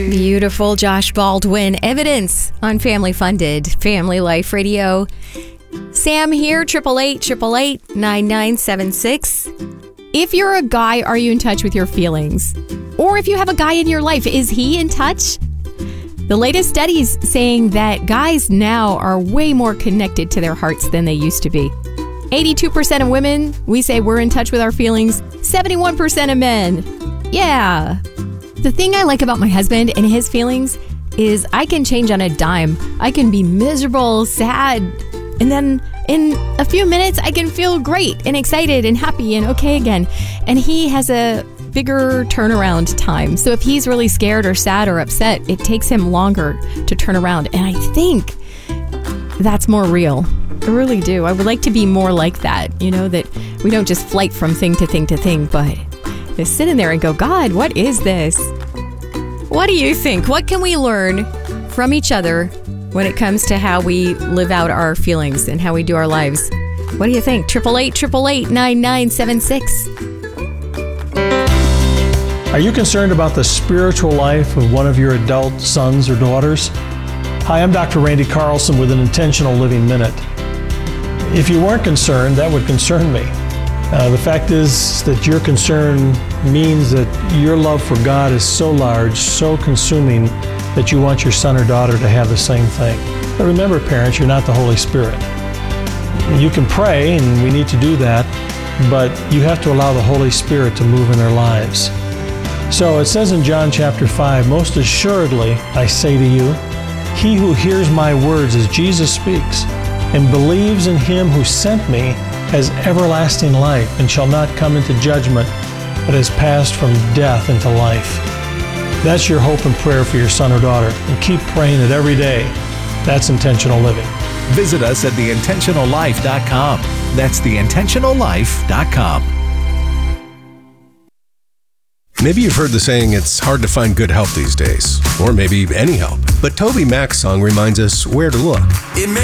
Beautiful Josh Baldwin. Evidence on Family Funded Family Life Radio. Sam here, 888-888-9976. If you're a guy, are you in touch with your feelings? Or if you have a guy in your life, is he in touch? The latest studies saying that guys now are way more connected to their hearts than they used to be. 82% of women, we say we're in touch with our feelings. 71% of men. Yeah. The thing I like about my husband and his feelings is I can change on a dime. I can be miserable, sad, and then in a few minutes I can feel great and excited and happy and okay again. And he has a bigger turnaround time. So if he's really scared or sad or upset, it takes him longer to turn around. And I think that's more real. I really do. I would like to be more like that, that we don't just flight from thing to thing to thing, but just sit in there and go, God, what is this? What do you think? What can we learn from each other when it comes to how we live out our feelings and how we do our lives? What do you think? 888-888-9976. Are you concerned about the spiritual life of one of your adult sons or daughters? Hi, I'm Dr. Randy Carlson with an Intentional Living Minute. If you weren't concerned, that would concern me. The fact is that your concern means that your love for God is so large, so consuming, that you want your son or daughter to have the same thing. But remember, parents, you're not the Holy Spirit. You can pray, and we need to do that, but you have to allow the Holy Spirit to move in their lives. So it says in John chapter 5, most assuredly I say to you, he who hears my words as Jesus speaks, and believes in him who sent me, has everlasting life and shall not come into judgment, but has passed from death into life. That's your hope and prayer for your son or daughter, and keep praying it every day. That's intentional living. Visit us at theintentionallife.com. That's theintentionallife.com. Maybe you've heard the saying, it's hard to find good help these days, or maybe any help. But Toby Mac's song reminds us where to look.